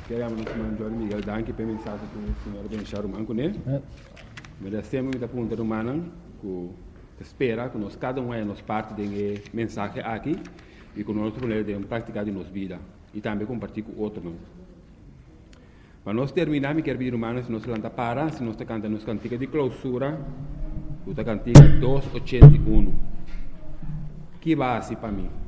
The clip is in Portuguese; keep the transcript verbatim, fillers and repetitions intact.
Queremos nos mandar Miguel Danke para mensagem que o senhor Benchar o manco, né? Mas nós temos muita pergunta humana que espera que nós cada um é nos parte de mensagem aqui e que nós podemos praticar de nossa vida e também compartilhar com outros. Mas nós terminamos, quero pedir humanos, se nós canta para, se nós cantamos nos cantiga de clausura, o cantiga duzentos e oitenta e um. Que base para mim?